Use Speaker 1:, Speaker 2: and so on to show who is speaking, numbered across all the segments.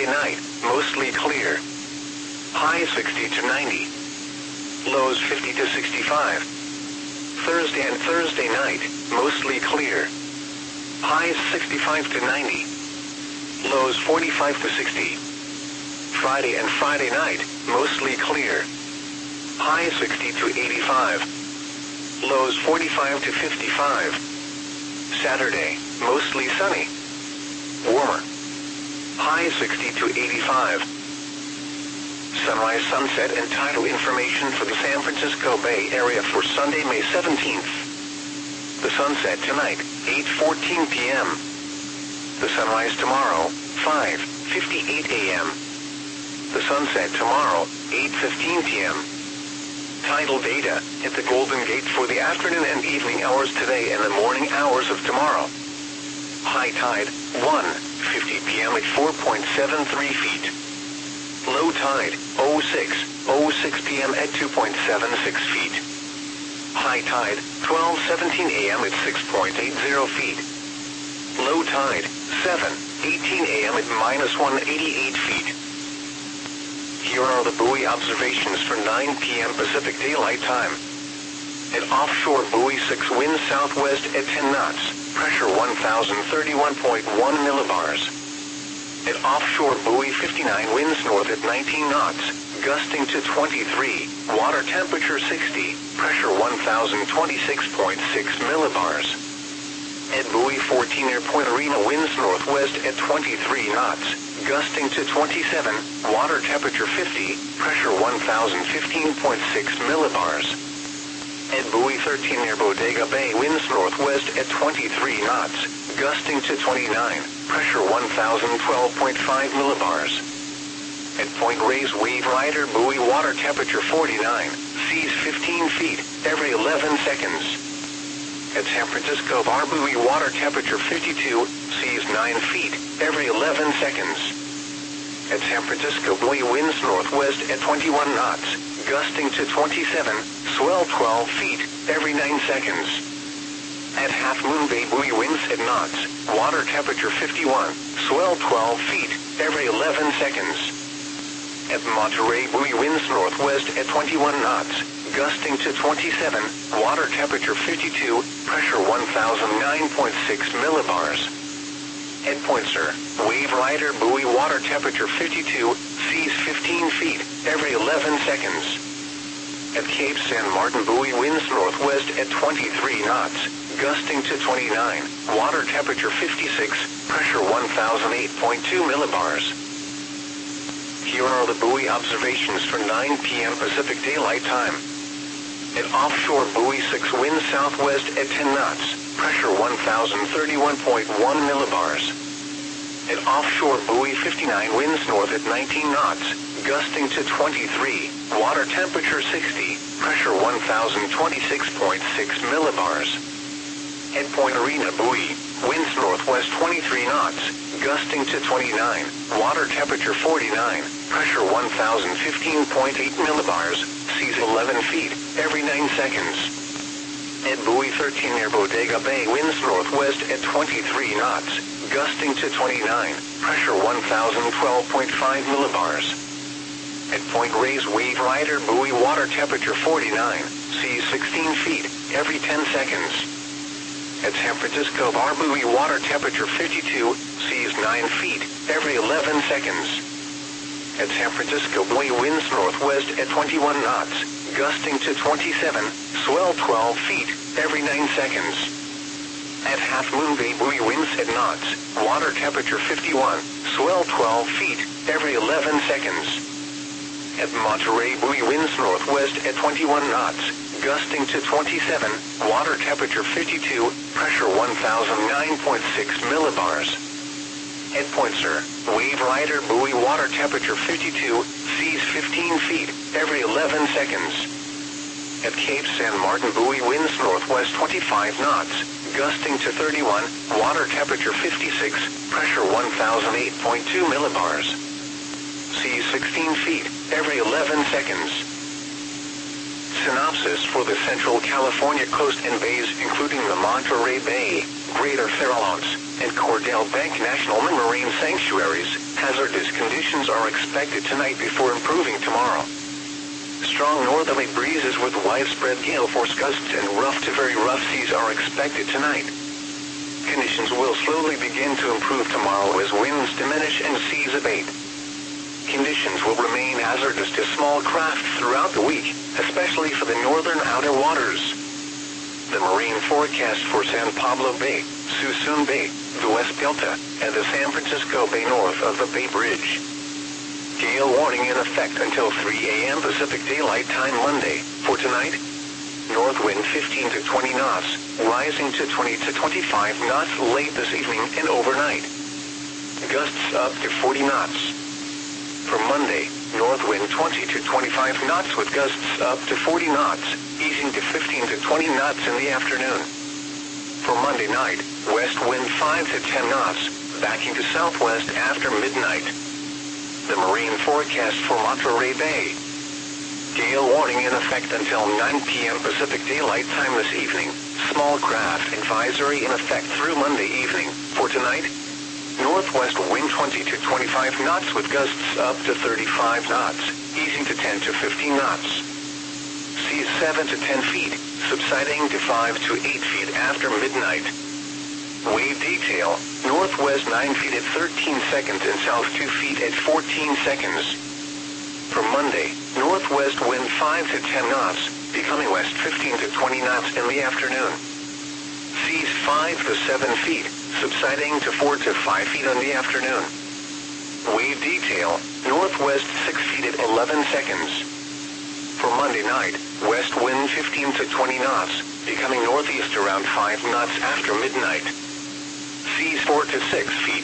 Speaker 1: night, mostly clear. High 60 to 90. Lows 50 to 65. Thursday and Thursday night, mostly clear. Highs 65 to 90. Lows 45 to 60. Friday and Friday night, mostly clear. High 60 to 85. Lows 45 to 55. Saturday, mostly sunny. Warmer. High 60 to 85. Sunrise, sunset, and tidal information for the San Francisco Bay Area for Sunday, May 17th. The sunset tonight, 8:14 p.m. The sunrise tomorrow, 5:58 a.m. The sunset tomorrow, 8:15 p.m. Tidal data at the Golden Gate for the afternoon and evening hours today and the morning hours of tomorrow. High tide, 1:50 p.m. at 4.73 feet. Low tide, 06:06 p.m. at 2.76 feet. High tide, 12:17 a.m. at 6.80 feet. Low tide, 7:18 a.m. at -188 feet. Here are the buoy observations for 9 p.m. Pacific Daylight Time. At offshore buoy 6, wind southwest at 10 knots, pressure 1,031.1 millibars. At offshore buoy 59, winds north at 19 knots, gusting to 23, water temperature 60, pressure 1,026.6 millibars. At buoy 14 near Point Arena, winds northwest at 23 knots, gusting to 27, water temperature 50, pressure 1,015.6 millibars. At buoy 13 near Bodega Bay, winds northwest at 23 knots, gusting to 29, pressure 1,012.5 millibars. At Point Reyes Wave Rider buoy, water temperature 49, seas 15 feet every 11 seconds. At San Francisco Bar buoy, water temperature 52, seas 9 feet every 11 seconds. At San Francisco buoy, winds northwest at 21 knots, gusting to 27, swell 12 feet every 9 seconds. At Half Moon Bay buoy, winds at knots, water temperature 51, swell 12 feet every 11 seconds. At Monterey buoy, winds northwest at 21 knots, gusting to 27, water temperature 52, pressure 1,009.6 millibars. At Point Sur, Wave Rider buoy, water temperature 52, seas 15 feet every 11 seconds. At Cape San Martin buoy, winds northwest at 23 knots, gusting to 29, water temperature 56, pressure 1,008.2 millibars. Here are the buoy observations for 9 p.m. Pacific Daylight Time. At offshore buoy 6, wind southwest at 10 knots, pressure 1,031.1 millibars. At offshore buoy 59, winds north at 19 knots, gusting to 23, water temperature 60, pressure 1,026.6 millibars. At Point Arena buoy, winds northwest 23 knots, gusting to 29, water temperature 49, pressure 1,015.8 millibars, seas 11 feet every 9 seconds. At buoy 13 near Bodega Bay, winds northwest at 23 knots, gusting to 29, pressure 1,012.5 millibars. At Point Reyes Wave Rider buoy, water temperature 49, seas 16 feet every 10 seconds. At San Francisco Bar buoy, water temperature 52, seas 9 feet every 11 seconds. At San Francisco buoy, winds northwest at 21 knots, gusting to 27, swell 12 feet every 9 seconds. At Half Moon Bay buoy, winds at knots, water temperature 51, swell 12 feet every 11 seconds. At Monterey buoy, winds northwest at 21 knots, gusting to 27, water temperature 52, pressure 1,009.6 millibars. At Point Sur, Wave Rider buoy, water temperature 52, seas 15 feet every 11 seconds. At Cape San Martin buoy, winds northwest 25 knots, gusting to 31, water temperature 56, pressure 1,008.2 millibars. Seas 16 feet every 11 seconds. Synopsis for the Central California coast and bays, including the Monterey Bay, Greater Farallones, and Cordell Bank National Marine Sanctuaries. Hazardous conditions. conditions are expected tonight before improving tomorrow. Strong northerly breezes with widespread gale force gusts and rough to very rough seas are expected tonight. Conditions will slowly begin to improve tomorrow as winds diminish and seas abate. Conditions will remain hazardous to small craft throughout the week, especially for the northern outer waters. The marine forecast for San Pablo Bay, Suisun Bay, the West Delta, and the San Francisco Bay north of the Bay Bridge. Gale warning in effect until 3 a.m. Pacific Daylight Time Monday. For tonight, north wind 15 to 20 knots, rising to 20 to 25 knots late this evening and overnight. Gusts up to 40 knots. For Monday, north wind 20 to 25 knots with gusts up to 40 knots, easing to 15 to 20 knots in the afternoon. For Monday night, west wind 5 to 10 knots, backing to southwest after midnight. The marine forecast for Monterey Bay. Gale warning in effect until 9 p.m. Pacific Daylight Time this evening. Small craft advisory in effect through Monday evening. For tonight, northwest wind 20 to 25 knots with gusts up to 35 knots, easing to 10 to 15 knots. Seas 7 to 10 feet, subsiding to 5 to 8 feet after midnight. Wave detail, northwest 9 feet at 13 seconds and south 2 feet at 14 seconds. For Monday, northwest wind 5 to 10 knots, becoming west 15 to 20 knots in the afternoon. Seas 5 to 7 feet, subsiding to 4 to 5 feet in the afternoon. Wave detail, northwest 6 feet at 11 seconds. For Monday night, west wind 15 to 20 knots, becoming northeast around 5 knots after midnight. Seas 4 to 6 feet.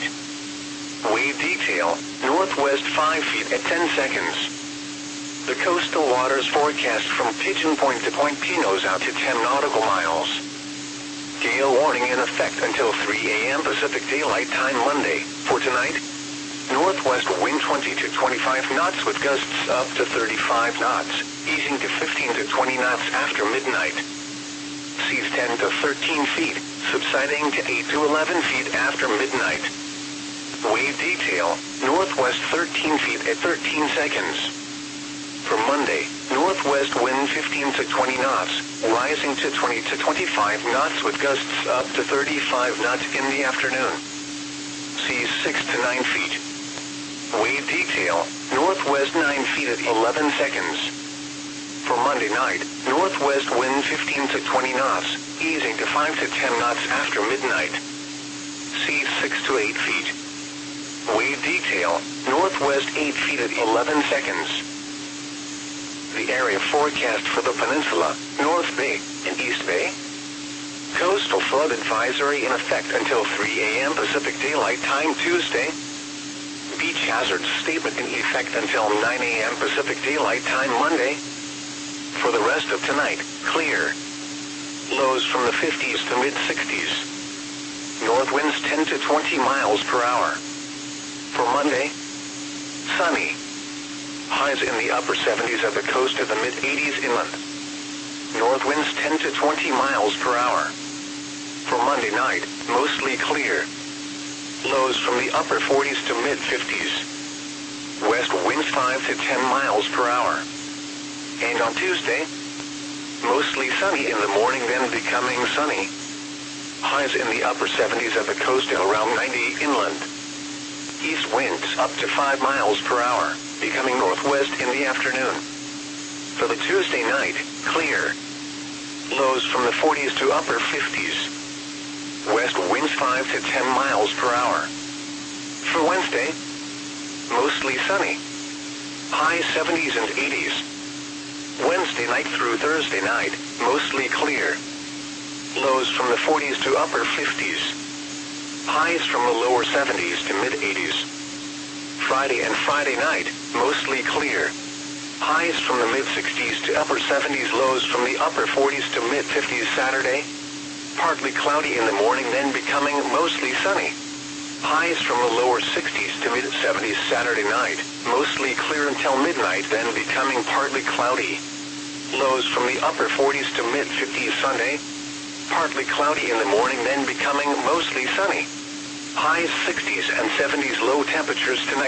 Speaker 1: Wave detail, northwest 5 feet at 10 seconds. The coastal waters forecast from Pigeon Point to Point Pinos out to 10 nautical miles. Gale warning in effect until 3 a.m. Pacific Daylight Time Monday. For tonight, northwest wind 20 to 25 knots with gusts up to 35 knots, easing to 15 to 20 knots after midnight. Seas 10 to 13 feet, subsiding to 8 to 11 feet after midnight. Wave detail, northwest 13 feet at 13 seconds. For Monday, northwest wind 15 to 20 knots, rising to 20 to 25 knots with gusts up to 35 knots in the afternoon. Seas 6 to 9 feet. Wave detail, northwest 9 feet at 11 seconds. For Monday night, northwest wind 15 to 20 knots, easing to 5 to 10 knots after midnight. Seas 6 to 8 feet. Wave detail, northwest 8 feet at 11 seconds. The area forecast for the peninsula, North Bay and East Bay. Coastal flood advisory in effect until 3 a.m. Pacific Daylight Time Tuesday. Beach hazards statement in effect until 9 a.m. Pacific Daylight Time Monday. For the rest of tonight, clear. Lows from the 50s to mid-60s. North winds 10 to 20 miles per hour. For Monday, sunny. Highs in the upper 70s at the coast to the mid-80s inland. North winds 10 to 20 miles per hour. For Monday night, mostly clear. Lows from the upper 40s to mid-50s. West winds 5 to 10 miles per hour. And on Tuesday, mostly sunny in the morning, then becoming sunny. Highs in the upper 70s at the coast and around 90 inland. East winds up to 5 miles per hour, becoming northwest in the afternoon. For the Tuesday night, clear. Lows from the 40s to upper 50s. West winds 5 to 10 miles per hour. For Wednesday, mostly sunny. High 70s and 80s. Wednesday night through Thursday night, mostly clear. Lows from the 40s to upper 50s. Highs from the lower 70s to mid-80s. Friday and Friday night, mostly clear. Highs from the mid-60s to upper 70s, lows from the upper 40s to mid-50s Saturday. Partly cloudy in the morning, then becoming mostly sunny. Highs from the lower 60s to mid-70s Saturday night, mostly clear until midnight, then becoming partly cloudy. Lows from the upper 40s to mid-50s Sunday. Partly cloudy in the morning, then becoming mostly sunny. Highs 60s and 70s, low temperatures tonight.